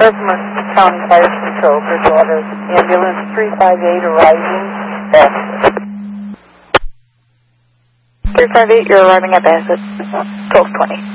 Herkimer County Fire Control, Bridgewater, ambulance 358 arriving, Bassett. 358, you're arriving at Bassett, 1220.